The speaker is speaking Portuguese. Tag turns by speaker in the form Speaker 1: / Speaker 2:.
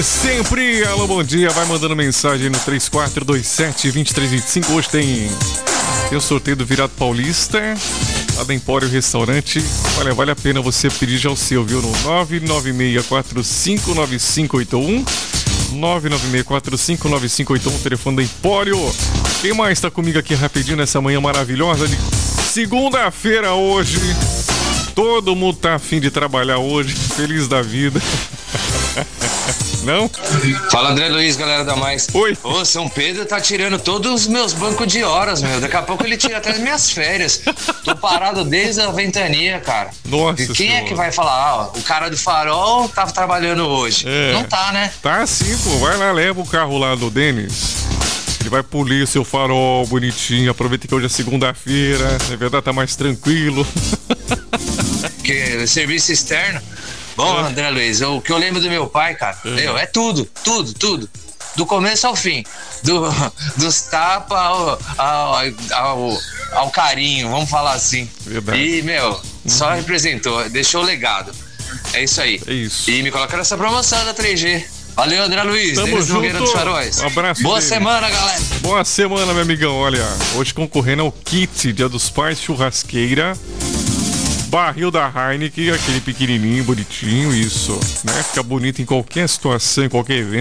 Speaker 1: Sempre, alô, bom dia, vai mandando mensagem no 3427-2325. Hoje tem o sorteio do Virado Paulista, lá da Empório Restaurante. Olha, vale a pena você pedir já o seu, viu? No 996459581, 996459581, telefone da Empório. Quem mais tá comigo aqui rapidinho nessa manhã maravilhosa de segunda-feira hoje? Todo mundo tá afim de trabalhar hoje, feliz da vida. Não?
Speaker 2: Fala, André Luiz, galera da Mais.
Speaker 1: Oi.
Speaker 2: Ô, São Pedro tá tirando todos os meus bancos de horas, meu. Daqui a pouco ele tira até as minhas férias. Tô parado desde a ventania, cara.
Speaker 1: Nossa
Speaker 2: E quem
Speaker 1: senhora.
Speaker 2: é que vai falar, ó, o cara do farol tava trabalhando hoje?
Speaker 1: É.
Speaker 2: Não tá, né?
Speaker 1: Tá sim, pô. Vai lá, leva o carro lá do Denis. Ele vai polir o seu farol bonitinho. Aproveita que hoje é segunda-feira. Na verdade, tá mais tranquilo.
Speaker 2: Que serviço externo. Bom, André Luiz, o que eu lembro do meu pai, cara, meu, é tudo. Do começo ao fim. Dos tapas ao carinho, vamos falar assim.
Speaker 1: Verdade.
Speaker 2: E, meu, só representou, deixou legado. É isso aí.
Speaker 1: É isso.
Speaker 2: E me colocaram nessa promoção da 3G. Valeu, André Luiz.
Speaker 1: Tamo
Speaker 2: Denis
Speaker 1: junto.
Speaker 2: Nogueira dos Faróis.
Speaker 1: Um abraço
Speaker 2: Boa
Speaker 1: dele.
Speaker 2: semana, galera.
Speaker 1: Boa semana, meu amigão. Olha, hoje concorrendo ao kit Dia dos Pais churrasqueira. Barril da Heineken, aquele pequenininho, bonitinho, isso, né? Fica bonito em qualquer situação, em qualquer evento.